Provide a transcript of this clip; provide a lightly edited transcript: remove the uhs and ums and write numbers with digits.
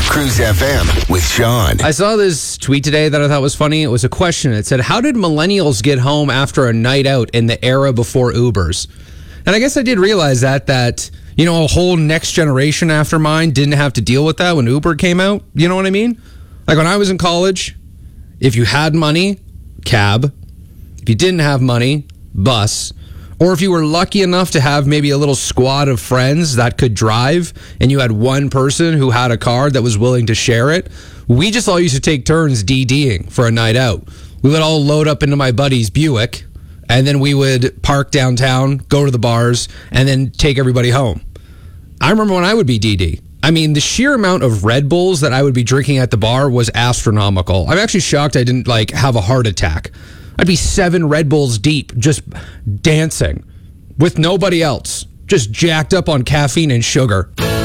Cruise FM with Sean. I saw this tweet today that I thought was funny. It was a question. It said, how did millennials get home after a night out in the era before Ubers? And I guess I did realize that, a whole next generation after mine didn't have to deal with that when Uber came out. You know what I mean? Like when I was in college, if you had money, cab. If you didn't have money, bus. Or if you were lucky enough to have maybe a little squad of friends that could drive and you had one person who had a car that was willing to share it, we just all used to take turns DDing for a night out. We would all load up into my buddy's Buick and then we would park downtown, go to the bars, and then take everybody home. I remember when I would be DD. I mean, the sheer amount of Red Bulls that I would be drinking at the bar was astronomical. I'm actually shocked I didn't have a heart attack. I'd be 7 Red Bulls deep, just dancing with nobody else, just jacked up on caffeine and sugar.